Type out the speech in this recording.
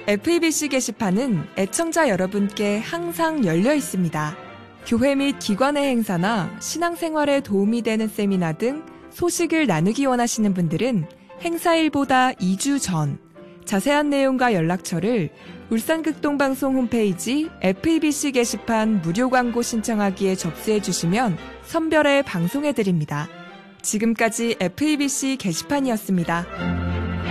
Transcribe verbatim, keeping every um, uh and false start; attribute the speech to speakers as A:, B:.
A: 에프이비씨 게시판은 애청자 여러분께 항상 열려 있습니다. 교회 및 기관의 행사나 신앙생활에 도움이 되는 세미나 등 소식을 나누기 원하시는 분들은 행사일보다 이 주 전, 자세한 내용과 연락처를 울산극동방송 홈페이지 에프이비씨 게시판 무료 광고 신청하기에 접수해 주시면 선별해 방송해드립니다. 지금까지 에프이비씨 게시판이었습니다.